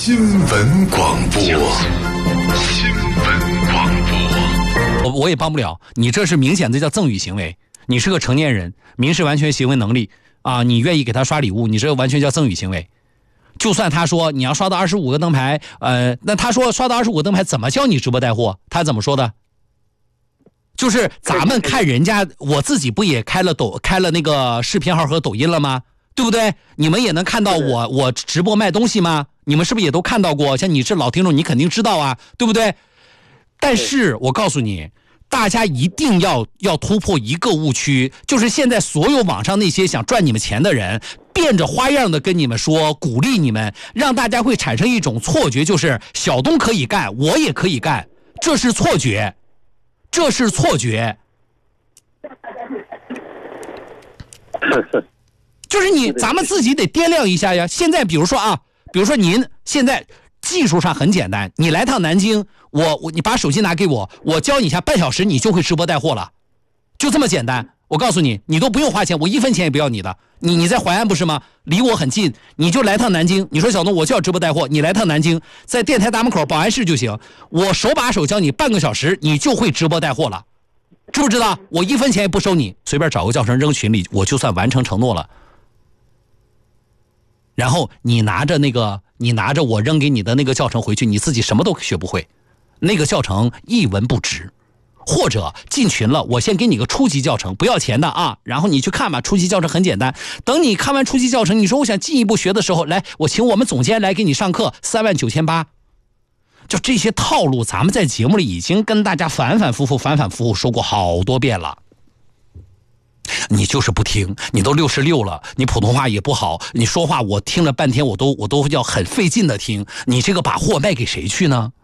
新闻广播。 我也帮不了你，这是明显的叫赠与行为。你是个成年人，民事完全行为能力啊，你愿意给他刷礼物，你这完全叫赠与行为。就算他说你要刷到25个灯牌，那他说刷到25个灯牌怎么叫你直播带货？他怎么说的？就是咱们看人家，我自己不也开了那个视频号和抖音了吗？对不对？你们也能看到我直播卖东西吗？你们是不是也都看到过？像你是老听众，你肯定知道啊，对不对？但是我告诉你，大家一定要突破一个误区，就是现在所有网上那些想赚你们钱的人，变着花样的跟你们说，鼓励你们，让大家会产生一种错觉，就是小东可以干，我也可以干，这是错觉，这是错觉。就是咱们自己得掂量一下呀。现在比如说您现在技术上很简单，你来趟南京，你把手机拿给我，我教你一下，半小时你就会直播带货了，就这么简单。我告诉你，你都不用花钱，我1分钱也不要你的。你在淮安不是吗？离我很近，你就来趟南京。你说小东，我就要直播带货，你来趟南京，在电台大门口保安室就行，我手把手教你，半个小时你就会直播带货了，知不知道？我1分钱也不收你，随便找个教程扔群里，我就算完成承诺了。然后你拿着我扔给你的那个教程回去，你自己什么都学不会，那个教程一文不值。或者进群了，我先给你个初级教程，不要钱的啊，然后你去看吧，初级教程很简单。等你看完初级教程，你说我想进一步学的时候，来，我请我们总监来给你上课，39800。就这些套路，咱们在节目里已经跟大家反反复复说过好多遍了。你就是不听，你都66了，你普通话也不好，你说话我听了半天，我都要很费劲的听。你这个把货卖给谁去呢？